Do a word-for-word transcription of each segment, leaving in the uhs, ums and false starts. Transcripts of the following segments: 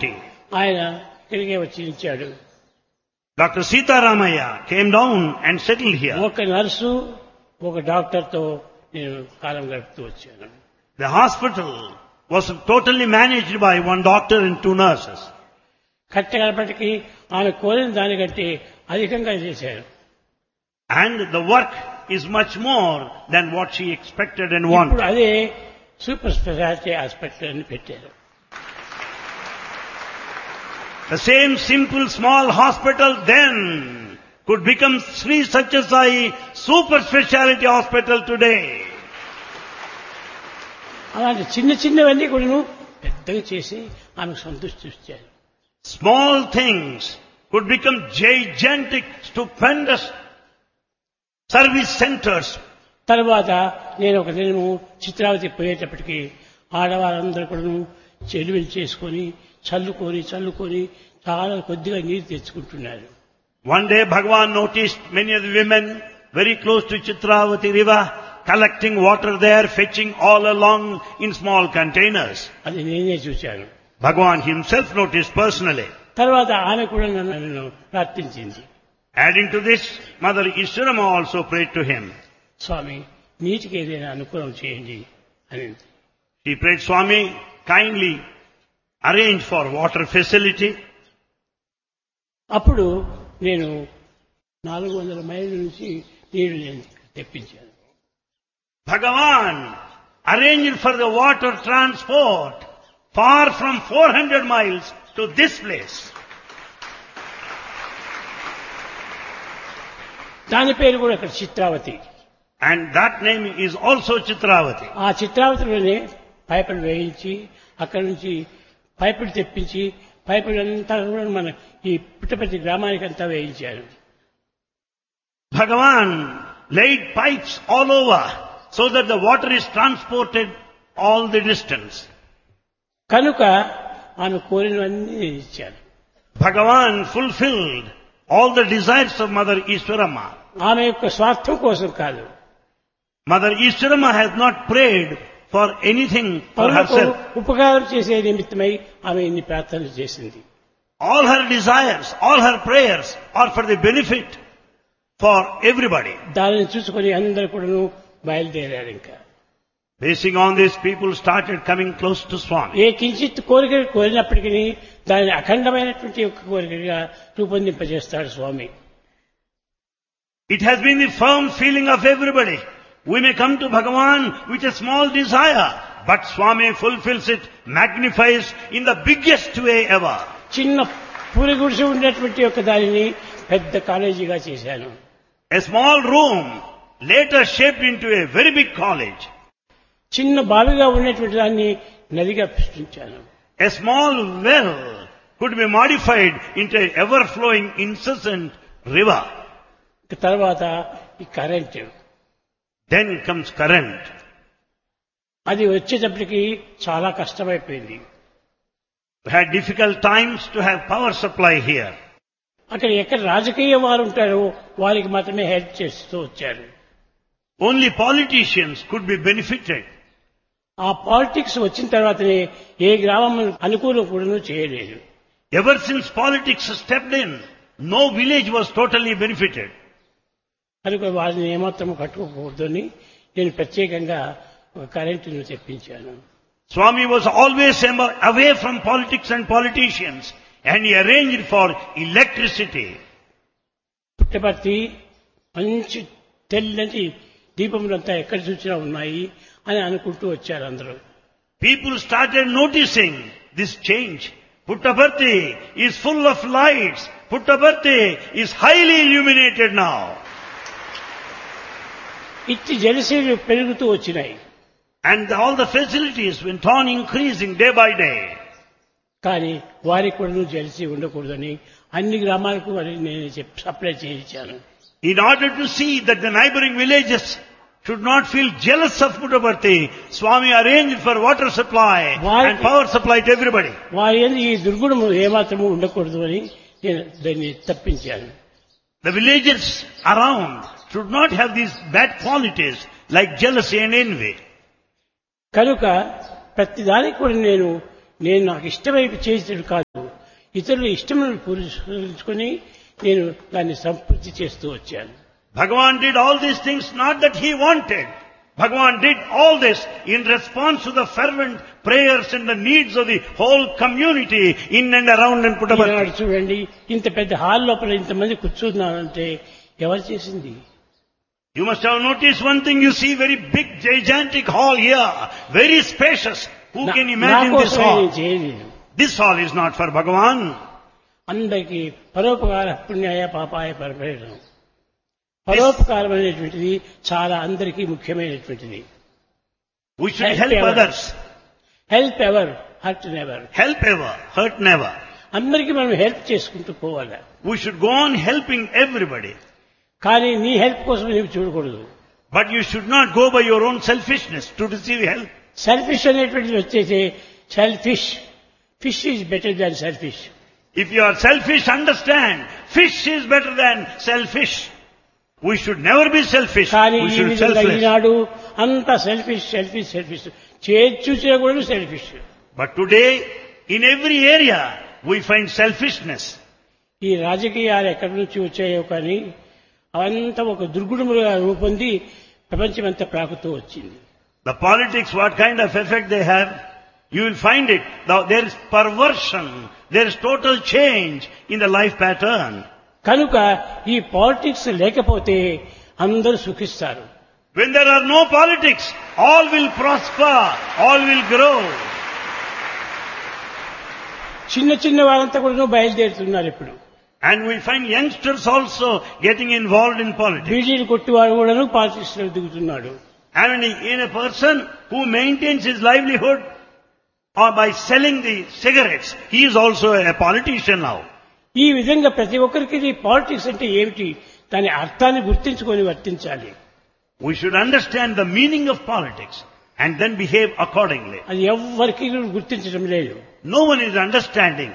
devotee. ఆయన తిరిగి వచ్చి ఇచ్చాడు. Doctor Sita Ramaya came down and settled here. ఒక నర్సు ఒక డాక్టర్తో నేను కాలం గడుపుతూ వచ్చాను. The hospital was totally managed by one doctor and two nurses. కట్టగలపటికి ఆమె కోరిన దానికంటే అధికంగా చేశారు. And the work is much more than what she expected and ఇప్పుడు wanted. అదే సూపర్ స్పెషాలిటీ హాస్పిటల్ అని పెట్టారు. The same simple small hospital then could become Sri Satya Sai Super Speciality Hospital today. అలాంటి చిన్న చిన్నవన్నీ కూడా పెద్దగా చేసి ఆమెకు సంతృష్టి ఇచ్చారు. Small things could become gigantic, stupendous service centers. తర్వాత నేను ఒక నేను చిత్రావతి పోయేటప్పటికి ఆడవాళ్ళందరూ కూడా చెరువులు చేసుకొని చల్లుకొని చల్లుకొని చాలా కొద్దిగా నీరు తెచ్చుకుంటున్నారు. One day Bhagavan noticed many of the women very close to Chitravati river collecting water there, fetching all along in small containers. అది నేనే చూశాను. Bhagavan himself noticed personally. తర్వాత ఆమె కూడా నన్ను ప్రార్థించింది. Adding to this, Mother Ishwarama also prayed to him. స్వామి నీటికి ఏదైనా అనుకూలం చేయండి అని. He prayed, Swami, kindly arrange for water facility. అప్పుడు నేను నాలుగు వందల మైళ్ళ నుంచి నీళ్లు నేను తెప్పించాను. Bhagavan arranged for the water transport far from four hundred miles to this place. దాని పేరు కూడా ఇక్కడ Chitravati. And that name is also Chitravati. ఆ చిత్రావతిలోనే పైపులు వేయించి అక్కడి నుంచి పైపులు తెప్పించి పైపులు అంతా కూడా మన ఈ పుట్టపర్తి గ్రామానికి అంతా వేయించారు. Bhagavan laid pipes all over so that the water is transported all the distance. కనుక ఆమె కోరినవన్నీ ఇచ్చారు. Bhagavan fulfilled all the desires of Mother Ishwarama. ఆమె యొక్క స్వార్థం కోసం కాదు. Mother Ishwarama has not prayed for anything for పరులకు herself. ఉపకారం చేసే నిమిత్తమై ఆమె ఇన్ని ప్రార్థనలు చేసింది. All her desires, all her prayers are for the benefit for everybody. దానిని చూసుకొని అందరూ కూడా బయలుదేరారు. ఇంకా Basing on this, people started coming close to Swami. ఏ కించిత్ కోరిక కోరినప్పటికీ దానిని అఖండమైనటువంటి ఒక కోరికగా రూపొందింపజేస్తాడు స్వామి. It has been the firm feeling of everybody. We may come to Bhagavan with a small desire, but Swami fulfills it, magnifies in the biggest way ever. చిన్న పూరి గుడిసె ఉండేటువంటి ఒక దానిని పెద్ద కాలేజీగా చేశాను. A small room later shaped into a very big college. చిన్న బావిగా ఉన్నటువంటి దాన్ని నదిగా సృష్టించాను. A small well could be modified into an ever-flowing, incessant river. తర్వాత ఈ కరెంట్, Then comes current. అది వచ్చేటప్పటికి చాలా కష్టమైపోయింది. We had difficult times to have power supply here. అక్కడ ఎక్కడ రాజకీయ వారు ఉంటారో వారికి మాత్రమే హెల్ప్ చేస్తూ వచ్చారు. Only politicians could be benefited. ఆ పాలిటిక్స్ వచ్చిన తర్వాతనే ఏ గ్రామం అనుకూలం కూడా చేయలేదు. Ever since politics stepped in, no village was totally benefited. కనుక వారిని ఏమాత్రం కట్టుకోకూడదని నేను ప్రత్యేకంగా కరెంటును తెప్పించాను. Swami was always away from politics and politicians, and he arranged for electricity. Puttaparthi మంచి తెల్లని దీపములంతా ఎక్కడ చూసినా ఉన్నాయి అని అనుకుంటూ వచ్చారు అందరూ. People started noticing this change. Puttaparthi is full of lights. Puttaparthi is highly illuminated now. ఇట్టి జలశీలు పెరుగుతూ వచ్చినాయి. And all the facilities went on increasing day by day. కానీ వారికి కూడా జలసీ ఉండకూడదని అన్ని గ్రామాలకు నేను సప్లై చేయించాను. In order to see that the neighboring villages should not feel jealous of Puttaparthi, Swami arranged for water supply and power supply to everybody. వారి యందు ఈ దుర్గుణము ఏమాత్రము ఉండకూడదు అని నేను దాన్ని తప్పించాను. The villagers around should not have these bad qualities like jealousy and envy. కనుక ప్రతిదానికి కూడా నేను నేను నాకు ఇష్టమైపు చేసేది కాదు, ఇతరుల ఇష్టములను పూరించుకొని నేను దాన్ని సంపూర్తి చేస్తూ వచ్చాను. Bhagavan did all these things not that he wanted. Bhagavan did all this in response to the fervent prayers and the needs of the whole community in and around and Puttaparthi. ఈనాడు చూడండి, ఇంత పెద్ద hall లోపల ఇంతమంది కూర్చున్నారంటే ఎవరు చేసింది? You must have noticed one thing. You see very big, gigantic hall here, very spacious. Who can imagine this hall? This hall is not for Bhagavan. అందరికీ పరోపకార పుణ్యాయ పాపాయ పరపేయడం. పరోపకారం అనేటువంటిది చాలా అందరికీ ముఖ్యమైనటువంటిది. We should help, help others. Help ever, hurt never. Help ever, hurt never. అందరికీ మనం help చేసుకుంటూ పోవాలి. We should go on helping everybody. కానీ నీ హెల్ప్ కోసం నీవు చూడకూడదు. But you should not go by your own selfishness to receive help. Selfish అనేటువంటిది వచ్చేసి selfish. Fish is better than selfish. If you are selfish, understand, fish is better than selfish. We should never be selfish. కానీ We ఈ should be విధంగా selfless. ఈనాడు అంత selfish selfish selfish చూసినా కూడా selfish. But today, in every area, we find selfishness. ఈ రాజకీయాలు ఎక్కడి నుంచి వచ్చాయో కానీ అవంతా ఒక దుర్గుణములుగా రూపొంది ప్రపంచమంతా ప్రాకుతూ వచ్చింది. The politics, what kind of effect they have, you will find it. Now, there is perversion, there is total change in the life pattern. కనుక ఈ పాలిటిక్స్ లేకపోతే అందరూ సుఖిస్తారు. When there are no politics, all will prosper, all will grow. చిన్న చిన్న వారంతా కూడా బయలుదేరుతున్నారు ఇప్పుడు. And we find youngsters also getting involved in politics. బీడీలు కొట్టువాడు కూడాను పాలిటిక్స్ లో దిగుతున్నాడు. And in a person who maintains his livelihood or by selling the cigarettes, he is also a politician now. ఈ విధంగా ప్రతి ఒక్కరికి పాలిటిక్స్ అంటే ఏమిటి, దాని అర్థాన్ని గుర్తించుకొని వర్తించాలి. We should understand the meaning of politics and then behave accordingly. అది ఎవ్వరికి గుర్తించడం లేదు. No one is understanding.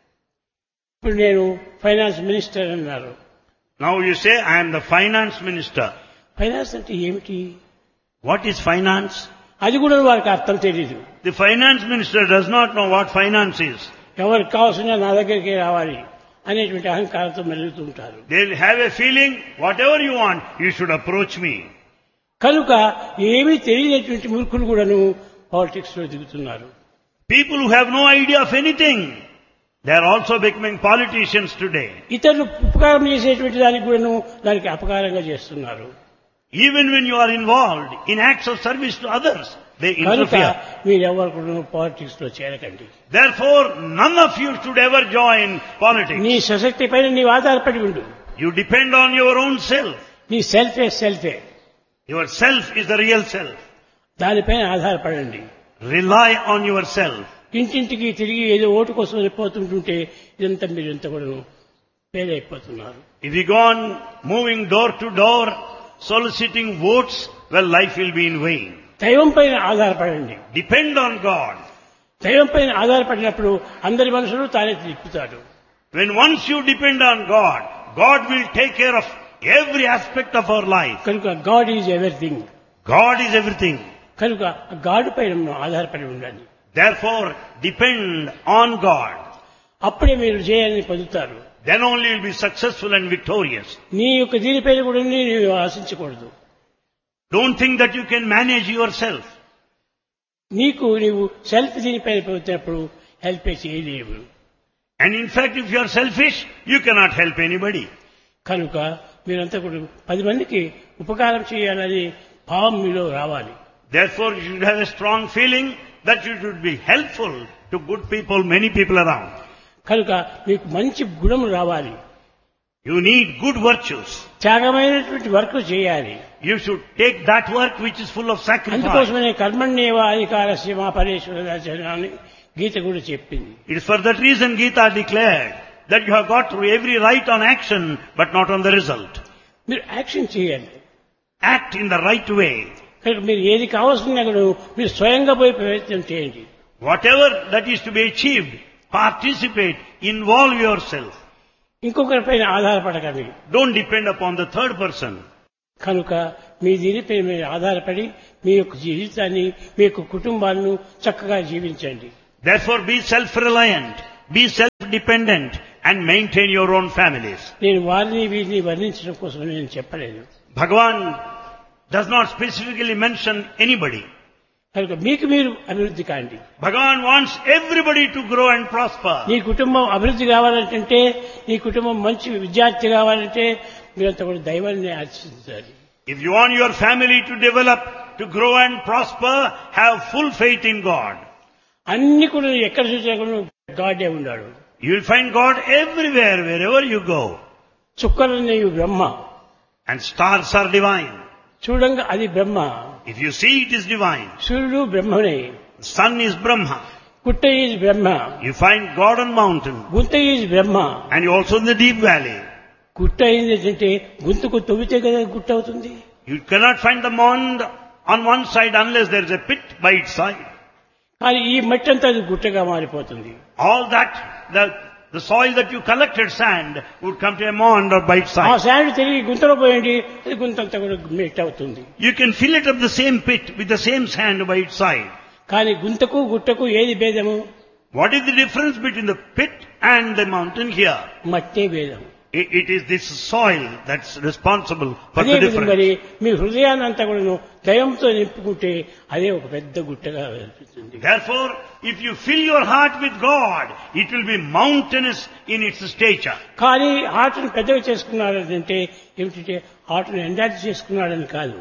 ఇప్పుడు నేను ఫైనాన్స్ మినిస్టర్ అన్నారు. Now you say, I am the finance minister. Finance అంటే ఏమిటి? What is finance? అది కూడా వారికి అర్థం తెలియదు. The finance minister does not know what finance is. ఎవరికి కావాల్సిన నా దగ్గరికి రావాలి అనేటువంటి అహంకారంతో మెలుగుతూ ఉంటారు. They will have a feeling, whatever you want, you should approach me. కనుక ఏమీ తెలియనటువంటి మూర్ఖులు కూడాను పాలిటిక్స్ లో దిగుతున్నారు. People who have no idea of anything, they are also becoming politicians today. ఇతరులు ఉపకారం చేసేటువంటి దానికి కూడాను దానికి అపకారంగా చేస్తున్నారు. Even when you are involved in acts of service to others, they కనుక interfere. మీరెవరు కూడా పాలిటిక్స్ లో చేరకండి. Therefore, none of you should ever join politics. నీ సశక్తి పైన నీవు ఆధారపడి ఉండు. You depend on your own self. నీ సెల్ఫే సెల్ఫే. Your self is the real self. దానిపైన ఆధారపడండి. Rely on yourself. ఇంటింటికి తిరిగి ఏదో ఓటు కోసం వెళ్ళిపోతుంటుంటే ఇదంతా మీరు ఎంత కూడా ఫెయిల్ అయిపోతున్నారు. If you go on moving door to door, soliciting votes, well, life will be in vain. దైవం పైన ఆధారపడండి. Depend on God. దైవం పైన ఆధారపడినప్పుడు అందరి మనసులు తానే తిప్పుతాడు. When once you depend on God, God will take care of every aspect of our life. కనుక God is everything. God is everything. కనుక God పైన మనం ఆధారపడి ఉండాలి. Therefore, depend on God. అప్పుడే మీరు జయాన్ని పొందుతారు. Then only you will be successful and victorious. నీ యొక్క దీనిపైన కూడా నీవు ఆశించకూడదు. Don't think that you can manage yourself. నీకు నీవు సెల్ఫ్ దీనిపైన పొందినప్పుడు హెల్ప్ చేయలేవు. And in fact, if you are selfish, you cannot help anybody. కనుక మీరంతా కూడా పది మందికి ఉపకారం చేయాలని భావం మీలో రావాలి. Therefore, you should have a strong feeling that you should be helpful to good people, many people around. కనుక మీకు మంచి గుణం రావాలి. You need good virtues. త్యాగమైనటువంటి work చేయాలి. You should take that work which is full of sacrifice. అందుకోసమనే కర్మణ్యేవ అధికారస్య మా పరేశ్వర అని గీత కూడా చెప్పింది. It is for that reason Gita declared that you have got every right on action but not on the result. మీరు action చేయాలి. Act in the right way. కనుక మీరు ఏది కావాల్సిన కూడా మీరు స్వయంగా పోయి ప్రయత్నం చేయండి. Whatever that is to be achieved, participate, involve yourself. ఇంకొకరి పైన ఆధారపడకండి. Don't depend upon the third person. కనుక మీ దీనిపై మీరు ఆధారపడి మీ యొక్క జీవితాన్ని మీ యొక్క కుటుంబాలను చక్కగా జీవించండి. Therefore be self-reliant, be self-dependent and maintain your own families. నేను వారిని వీరిని వర్ణించడం కోసం నేను చెప్పలేదు. Bhagavan does not specifically mention anybody. కనుక మీకు మీరు అభివృద్ధి కాండి. Bhagavan wants everybody to grow and prosper. నీ కుటుంబం అభివృద్ధి కావాలంటే, నీ కుటుంబం మంచి విద్యార్థి కావాలంటే మీరంతా కూడా దైవాన్ని ఆశ్రయించాలి. If you want your family to develop, to grow and prosper, have full faith in God. అన్ని కూడా ఎక్కడ చూసినా కూడా గాడే ఉన్నాడు. You will find God everywhere, wherever you go. చుక్కలన్నీ Brahma. And stars are divine. చూడంగా అది బ్రహ్మ. If you see, it is divine. సూర్యుడు బ్రహ్మనే. The sun is Brahma. గుట్ట is Brahma. You find God on mountain. గుంత is Brahma. And you also in the deep valley. గుట్ట ఏంటంటే గుంతకు తవ్వితే కదా గుట్ట అవుతుంది. You cannot find the mound on one side unless there is a pit by its side. కానీ ఈ మట్టి అంతా అది గుట్టగా మారిపోతుంది. All that, the, the soil that you collected sand would come to a mound or by its ఆ side. Sand తిరిగి గుంతలో పోయండి, అది గుంత అంతా కూడా మెట్ అవుతుంది. You can fill it up the same pit with the same sand by its side. కానీ గుంతకు గుట్టకు ఏది భేదము? What is the difference between the pit and the mountain here? మట్టే భేదం. It, it is this soil that's responsible for అదే the విధంగా difference. మరి మీ హృదయాన్ని అంతా కూడా దయంతో నింపుకుంటే అదే ఒక పెద్ద గుట్టగా అనిపిస్తుంది. Therefore, if you fill your heart with God, it will be mountainous in its stature. కానీ ఆటను పెద్దగా చేసుకున్నాడంటే ఏమిటంటే ఆటను ఎండార్జ్ చేసుకున్నాడని కాదు.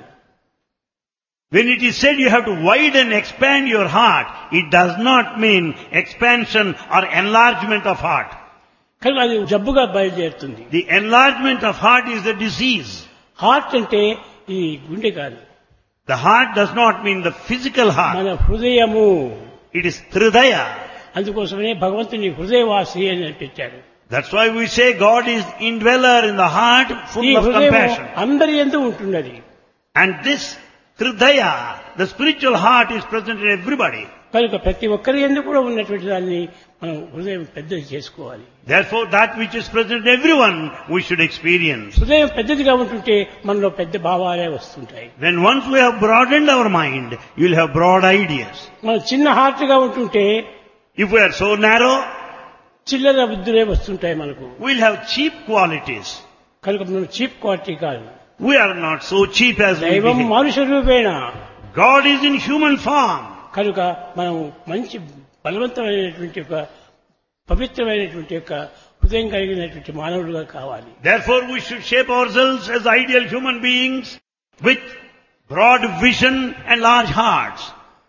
When it is said you have to widen, expand your heart, it does not mean expansion or enlargement of heart. కానీ అది జబ్బుగా బయలుదేరుతుంది. The enlargement of heart is the disease. Heart అంటే ఈ గుండె కాదు. The heart does not mean the physical heart. మన హృదయము. It is Hridaya. అందుకోసమే భగవంతుని హృదయవాసి అని పెట్టారు. That's why we say God is indweller in the heart, ఈ full of హృదయం compassion. అందరి యందు ఉంటున్నది. And this Hridaya, the spiritual heart, is present in everybody. కనుక ప్రతి ఒక్కరి యందు కూడా ఉన్నటువంటి దాన్ని మనం హృదయం పెద్దది చేసుకోవాలి. Therefore, that which is present in everyone, we should experience. హృదయం పెద్దదిగా ఉంటుంటే మనలో పెద్ద భావాలే వస్తుంటాయి. Then once we have broadened our mind, you will have broad ideas. మనం చిన్న హార్ట్ గా ఉంటుంటే If we are so narrow, చిల్లర బుద్ధులే వస్తుంటాయి మనకు. we will have cheap qualities. కనుక మనం చీప్ క్వాలిటీ కాదు. We are not so cheap as we దైవం behave. మనుష్య రూపేణ. God is in human form. కనుక మనం మంచి బలవంతమైనటువంటి ఒక పవిత్రమైనటువంటి యొక్క హృదయం కలిగినటువంటి మానవులుగా కావాలి. Therefore, we should shape ourselves as ideal human beings with broad vision and large hearts.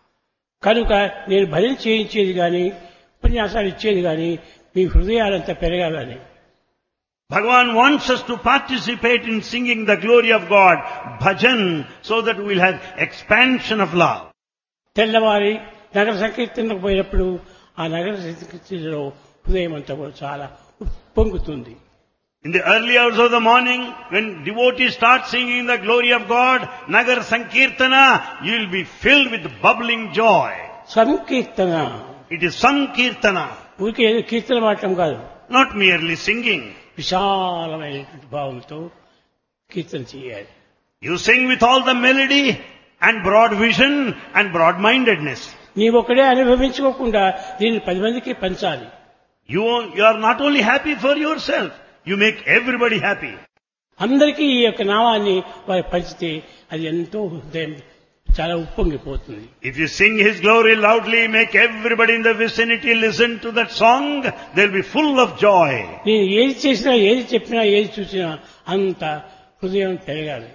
కనుక నేను భజన చేయించేది కానీ ఉపన్యాసాలు ఇచ్చేది కానీ మీ హృదయాలంతా పెరగాలని. Bhagavan wants us to participate in singing the glory of God, bhajan, so that we will have expansion of love. తెల్లవారి నగర సంకీర్తనకు పోయినప్పుడు ఆ నగర సంకీర్తనలో హృదయం అంతా కూడా చాలా ఉప్పొంగుతుంది. In the early hours of the morning, when devotees start singing the glory of God, Nagar Sankirtana, you will be filled with bubbling joy. Sankirtana. It is Sankirtana, ఊరికే ఏదో కీర్తన పాడటం కాదు. not merely singing. విశాలమైనటువంటి భావంతో కీర్తన చేయాలి. You sing with all the melody and broad vision and broad-mindedness. నీవొక్కడే అనుభవించుకోకుండా దీన్ని పది మందికి పంచాలి. You, you are not only happy for yourself, you make everybody happy. అందరికీ ఈ యొక్క నామాన్ని వారు పంచితే అది ఎంతో హృదయం చాలా ఉప్పొంగిపోతుంది. If you sing His glory loudly, make everybody in the vicinity listen to that song, they'll be full of joy. నేను ఏది చేసినా ఏది చెప్పినా ఏది చూసినా అంత హృదయం పెరగాలి.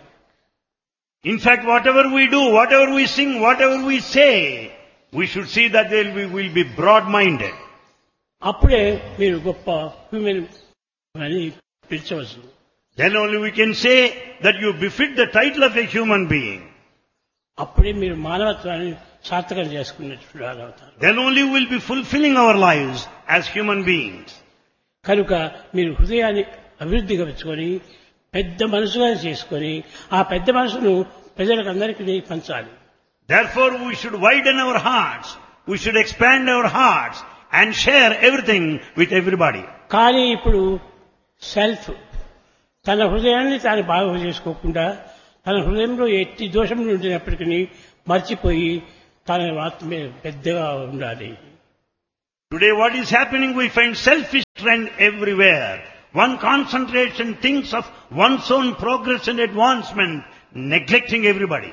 In fact, whatever we do, whatever we sing, whatever we say, we should see that they will be, will be broad-minded. అప్పుడే మీరు గొప్ప హ్యూమన్ అని పిలిచవచ్చు. Then only we can say that you befit the title of a human being. అప్పుడే మీరు మానవత్వాన్ని సార్థకం చేసుకున్నట్టు అవుతారు. Then only we will be fulfilling our lives as human beings. కనుక మీరు హృదయాన్ని అభివృద్ధిగా పెంచుకొని పెద్ద మనసుగా చేసుకొని ఆ పెద్ద మనసును ప్రజలకు అందరికీ పంచాలి. Therefore, we should widen our hearts. We should expand our hearts and share everything with everybody. కానీ ఇప్పుడు సెల్ఫ్ తన హృదయాన్ని తాను బాగు చేసుకోకుండా తన హృదయంలో ఎట్టి దోషములు ఉండినప్పటికీ మర్చిపోయి తన ఆత్మే పెద్దగా ఉండాలి. Today what is happening, we find selfish trend everywhere. One concentrates and thinks of one's own progress and advancement, neglecting everybody.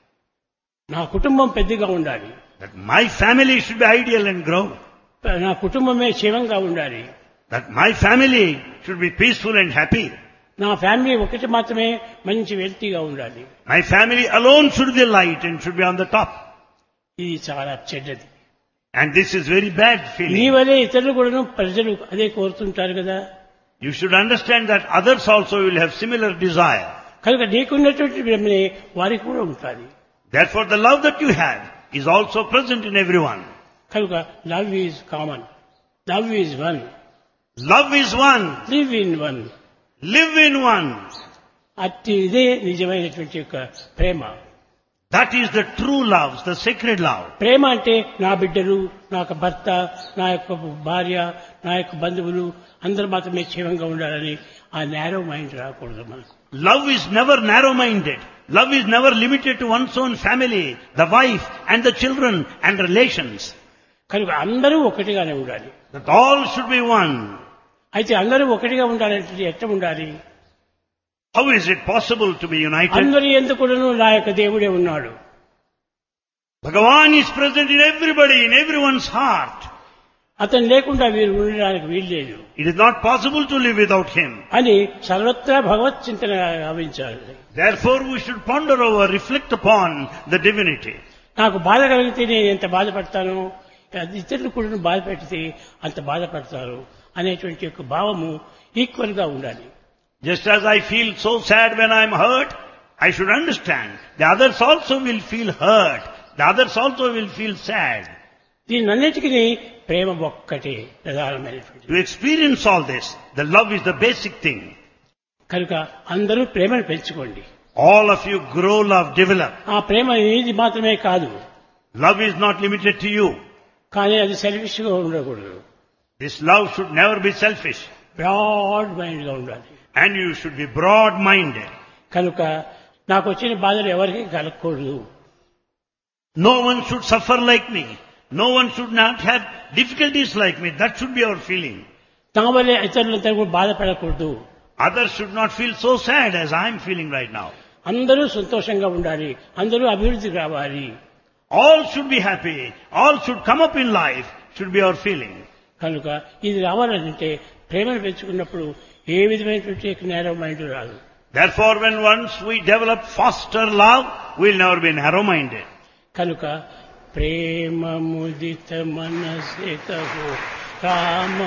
నా కుటుంబం పెద్దగా ఉండాలి, That my family should be ideal and grow. నా కుటుంబమే క్షేమంగా ఉండాలి, That my family should be peaceful and happy. నా family ఒకటి మాత్రమే మంచి వెల్తీగా ఉండాలి. My family alone should be light and should be on the top. ఇది చాలా చెడ్డది. And this is very bad నీ feeling. వలే ఇతరులు కూడా ప్రజలు అదే కోరుతుంటారు కదా. You should understand that others also will have similar desire. కనుక నీకున్నటువంటి ప్రేమనే వారికి కూడా ఉంటుంది. Therefore the love that you have is also present in everyone. కనుక love is common, love is one, Love is one. Live in one. Live in one. అట్టి ఇదే నిజమైనటువంటి యొక్క ప్రేమ. That is the true love, the sacred love. ప్రేమ అంటే నా బిడ్డలు, నా యొక్క భర్త, నా యొక్క భార్య, నా యొక్క బంధువులు అందరూ మాత్రమే క్షేమంగా ఉండాలని ఆ నేరో మైండ్ రాకూడదు మనకు. Love is never narrow-minded. Love is never limited to one's own family, the wife and the children and relations. కనుక అందరూ ఒకటిగానే ఉండాలి. That all should be one. అయితే అందరూ ఒకటిగా ఉండాలంటే ఎట్లా ఉండాలి? How is it possible to be united? అందరి ఎందుకును నా యొక్క దేవుడే ఉన్నాడు. Bhagavan is present in everybody, in everyone's heart. అతను లేకుండా వీరు ఉండడానికి వీల్లేదు It is not possible to live without him. అని సర్వత్రా భగవత్ చింతన గావించాలి. Therefore we should ponder over, reflect upon the divinity. నాకు బాధ కలిగితే నేను ఎంత బాధపడతాను, ఇతరులు కూడా బాధ పెడితే అంత బాధపడతారు అనేటువంటి యొక్క భావము ఈక్వల్ గా ఉండాలి. Just as I feel so sad when I am hurt, I should understand the others also will feel hurt. The others also will feel sad. దీనన్నిటికీ ప్రేమ ఒక్కటే ప్రధానమైనటువంటి. To experience all this, the love is the basic thing. కనుక అందరూ ప్రేమను పెంచుకోండి. All of you grow love, develop. ఆ ప్రేమ ఏది మాత్రమే కాదు, Love is not limited to you. కానీ అది సెల్ఫిష్ గా ఉండకూడదు. This love should never be selfish. Broad mind గా ఉండాలి. And you should be broad-minded. కనుక నాకు వచ్చిన బాధలు ఎవరికి కలగకూడదు. No one should suffer like me. No one should not have difficulties like me. That should be our feeling. నా వల్లే ఇతరులంతా కూడా బాధపడకూడదు. Others should not feel so sad as I am feeling right now. అందరూ సంతోషంగా ఉండాలి, అందరూ అభివృద్ధి కావాలి. All should be happy. All should come up in life. Should be our feeling. కనుక ఇది రావాలంటే ప్రేమను పెంచుకున్నప్పుడు ఏ విధమైనటువంటి నేరో మైండ్ రాదు. Therefore, when once we develop foster love, we'll never be narrow-minded. కనుక ప్రేమ ముదిత మనసిత రామ